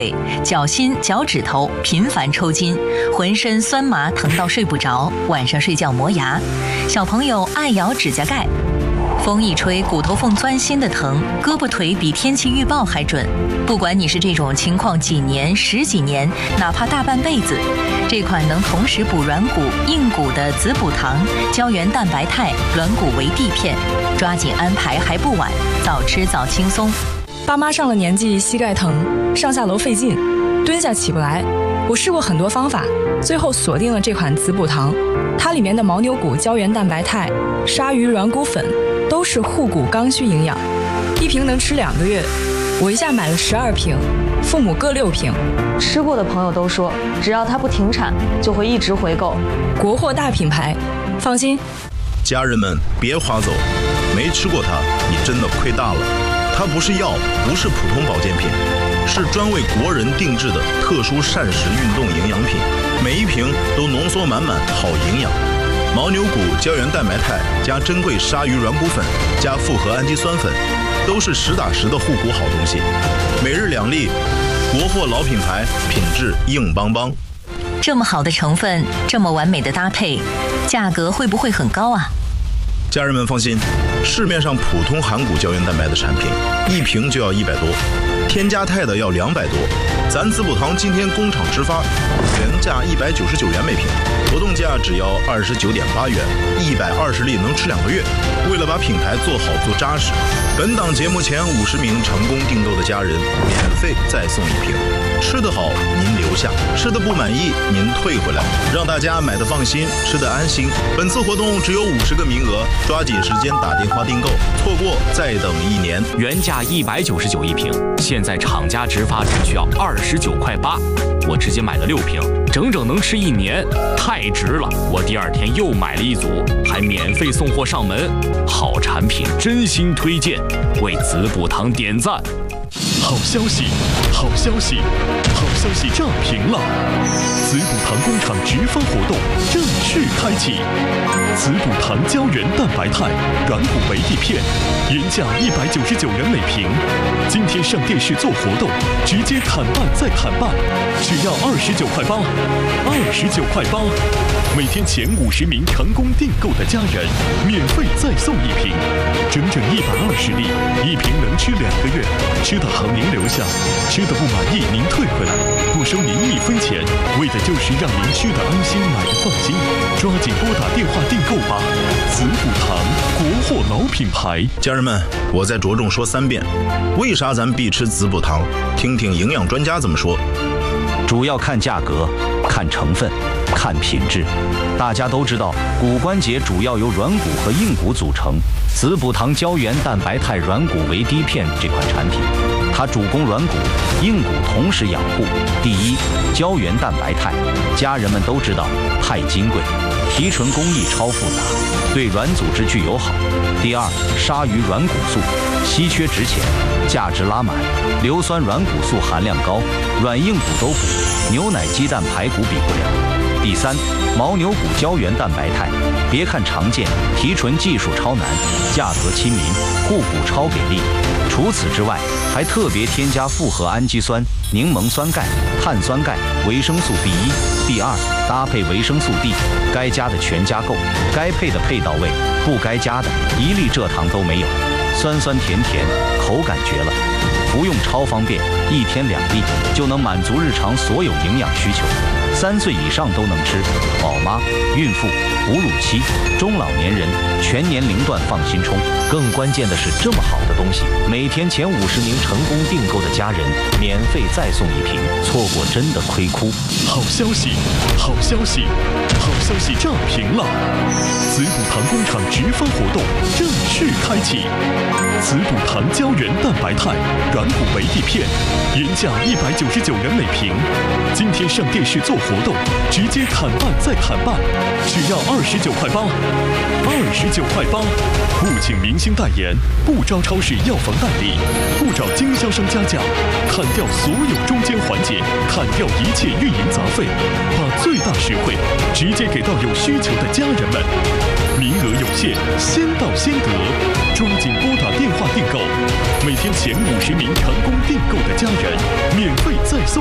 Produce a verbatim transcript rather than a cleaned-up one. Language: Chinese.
脚心、脚趾头频繁抽筋，浑身酸麻疼到睡不着，晚上睡觉磨牙。小朋友爱咬指甲盖，风一吹骨头缝钻心的疼，胳膊腿比天气预报还准。不管你是这种情况几年、十几年，哪怕大半辈子，这款能同时补软骨、硬骨的子补糖胶原蛋白肽软骨维 D 片，抓紧安排还不晚，早吃早轻松。 爸妈上了年纪，膝盖疼，上下楼费劲，蹲下起不来。我试过很多方法，最后锁定了这款子补糖。它里面的牦牛骨胶原蛋白肽、鲨鱼软骨粉都是护骨刚需营养，一瓶能吃两个月。我一下买了十二瓶，父母各六瓶。 吃过的朋友都说，只要它不停产，就会一直回购。 国货大品牌，放心。 家人们别划走，没吃过它，你真的亏大了。它不是药，不是普通保健品，是专为国人定制的特殊膳食运动营养品，每一瓶都浓缩满满好营养。牦牛骨胶原蛋白肽加珍贵鲨鱼软骨粉加复合氨基酸粉，都是实打实的护骨好东西。每日两粒，国货老品牌，品质硬邦邦。 这么好的成分，这么完美的搭配，价格会不会很高啊？ 家人们放心，市面上普通含骨胶原蛋白的产品，一瓶就要一百多，添加肽的要两百多。咱子补糖今天工厂直发，原价一百九十九元每瓶，活动价只要二十九点八元，一百二十粒能吃两个月。为了把品牌做好做扎实，本档节目前五十名成功订购的家人，免费再送一瓶。吃得好您留下，吃得不满意您退回来，让大家买得放心，吃得安心。本次活动只有五十个名额，抓紧时间打电话订购，错过再等一年。 原价一百九十九一瓶，现在厂家直发只需要二十九块八，我直接买了六瓶，整整能吃一年，太值了！我第二天又买了一组，还免费送货上门，好产品真心推荐，为子补糖点赞。 好消息，好消息，好消息炸屏了！子补糖工厂直发活动正式开启，子补糖胶原蛋白肽软骨维 D 片，原价一百九十九元每瓶，今天上电视做活动，直接砍半再砍半，只要二十九块八，二十九块八，每天前五十名成功订购的家人，免费再送一瓶，整整一百二十粒，一瓶能吃两个月，吃得好您留下，吃得不满意您退回来，不收您一分钱，为的就是让您吃得安心，买得放心。抓紧拨打电话订购吧！子补糖，国货老品牌。 家人们，我再着重说三遍，为啥咱必吃子补糖？听听营养专家怎么说。 主要看价格，看成分，看品质。大家都知道，骨关节主要由软骨和硬骨组成。子补糖胶原蛋白肽软骨维 D 片这款产品，它主攻软骨、硬骨同时养护。第一，胶原蛋白肽，家人们都知道，肽金贵，提纯工艺超复杂，对软组织具有好。第二，鲨鱼软骨素，稀缺值钱，价值拉满，硫酸软骨素含量高，软硬骨都补，牛奶、鸡蛋、排骨比不了。第三，牦牛骨胶原蛋白肽，别看常见，提纯技术超难，价格亲民，护骨超给力。除此之外，还特别添加复合氨基酸、柠檬酸钙、碳酸钙、维生素 B 一。第二，搭配维生素 D， 该加的全加够，该配的配到位，不该加的一粒蔗糖都没有，酸酸甜甜，口感绝了。服用超方便，一天两粒就能满足日常所有营养需求，三岁以上都能吃，宝妈、孕妇、哺乳期、中老年人全年龄段放心冲。更关键的是，这么好的东西，每天前五十名成功订购的家人免费再送一瓶，错过真的亏哭。 好消息，好消息，好消息炸屏了！子补糖工厂直发活动正式开启，子补糖胶原蛋白肽软骨维 D 片，原价一百九十九元每瓶，今天上电视做活动，直接砍半再砍半，只要二十九块八，二十九块八，不请明星代言，不招超市药房代理，不找经销商加价，砍掉所有中间环节，砍掉一切运营杂费，把最大实惠直接给到有需求的家人们。 名额有限，先到先得，抓紧拨打电话订购。每天前五十名成功订购的家人，免费再送